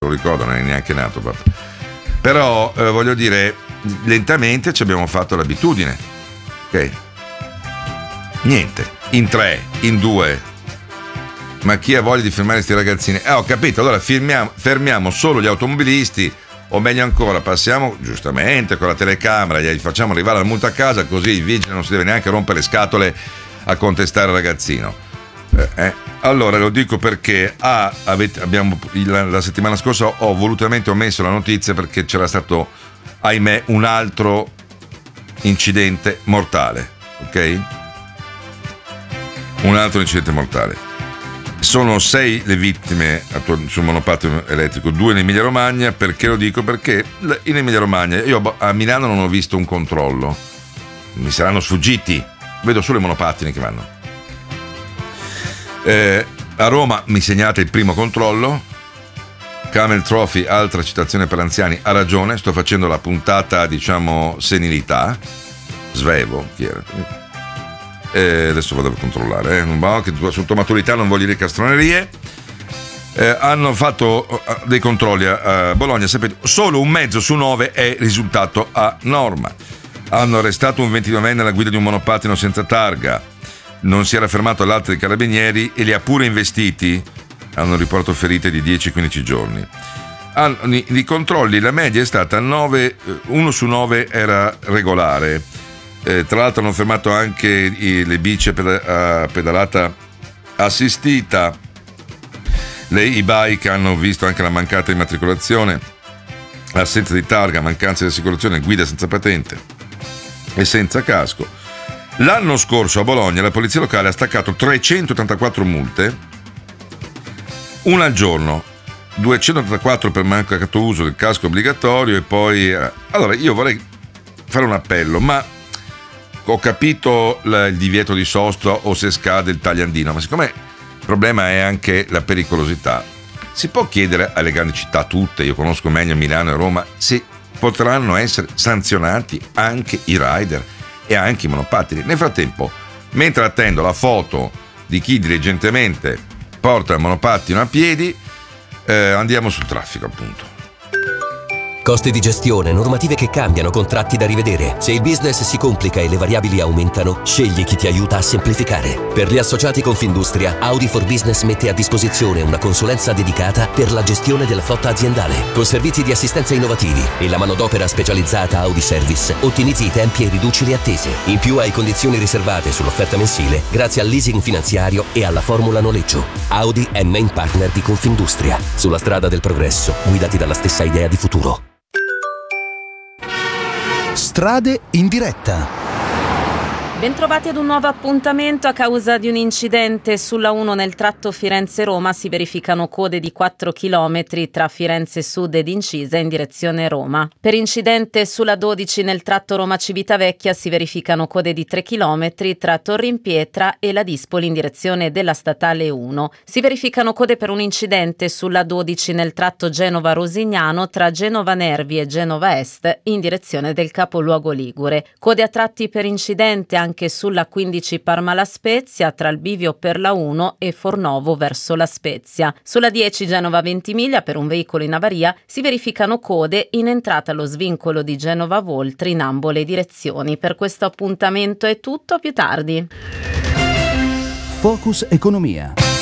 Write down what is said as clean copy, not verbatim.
lo ricordo, non è neanche nato papà. Però voglio dire, lentamente ci abbiamo fatto l'abitudine, ok? Niente, in 3, in 2, ma chi ha voglia di fermare questi ragazzini? Ho capito, allora fermiamo solo gli automobilisti, o meglio ancora, passiamo giustamente con la telecamera, gli facciamo arrivare la multa a casa, così il vigile non si deve neanche rompere le scatole a contestare il ragazzino. Allora lo dico perché la settimana scorsa ho volutamente omesso la notizia perché c'era stato, ahimè, un altro incidente mortale, ok? Un altro incidente mortale. Sono 6 le vittime sul monopattino elettrico, 2 in Emilia Romagna. Perché lo dico? Perché in Emilia Romagna io a Milano non ho visto un controllo, mi saranno sfuggiti, vedo solo i monopattini che vanno. A Roma mi segnate il primo controllo. Camel Trophy, altra citazione per anziani, ha ragione, sto facendo la puntata, diciamo, senilità, svevo, chi era? Adesso vado a controllare, che sotto maturità non voglio dire castronerie. Hanno fatto dei controlli a Bologna, sapete, solo 1 mezzo su 9 è risultato a norma. Hanno arrestato un 29enne alla guida di un monopattino senza targa, non si era fermato all'alta dei carabinieri e li ha pure investiti. Hanno riportato ferite di 10-15 giorni. I controlli, la media è stata 9, 1 su 9 era regolare. Tra l'altro hanno fermato anche le bici a pedalata assistita, i bike hanno visto anche la mancata immatricolazione, assenza di targa, mancanza di assicurazione, guida senza patente e senza casco. L'anno scorso a Bologna la polizia locale ha staccato 384 multe, una al giorno, 284 per mancato uso del casco obbligatorio e poi... Allora io vorrei fare un appello, ma ho capito il divieto di sosta o se scade il tagliandino, ma siccome il problema è anche la pericolosità, si può chiedere alle grandi città tutte, io conosco meglio Milano e Roma, se potranno essere sanzionati anche i rider e anche i monopattini. Nel frattempo, mentre attendo la foto di chi diligentemente porta il monopattino a piedi, andiamo sul traffico, appunto. Costi di gestione, normative che cambiano, contratti da rivedere. Se il business si complica e le variabili aumentano, scegli chi ti aiuta a semplificare. Per gli associati Confindustria, Audi for Business mette a disposizione una consulenza dedicata per la gestione della flotta aziendale. Con servizi di assistenza innovativi e la manodopera specializzata Audi Service, ottimizzi i tempi e riduci le attese. In più hai condizioni riservate sull'offerta mensile grazie al leasing finanziario e alla formula noleggio. Audi è main partner di Confindustria. Sulla strada del progresso, guidati dalla stessa idea di futuro. Strade in diretta. Bentrovati ad un nuovo appuntamento. A causa di un incidente sulla 1 nel tratto Firenze-Roma si verificano code di 4 km tra Firenze Sud ed Incisa in direzione Roma. Per incidente sulla 12 nel tratto Roma-Civitavecchia si verificano code di 3 km tra Torre in Pietra e la Dispoli in direzione della statale 1. Si verificano code per un incidente sulla 12 nel tratto Genova-Rosignano tra Genova Nervi e Genova Est in direzione del capoluogo ligure. Code a tratti per incidente anche sulla 15 Parma-La Spezia tra il bivio per la 1 e Fornovo verso La Spezia. Sulla 10 Genova-Ventimiglia per un veicolo in avaria si verificano code in entrata allo svincolo di Genova-Voltri in ambo le direzioni. Per questo appuntamento è tutto, a più tardi. Focus Economia.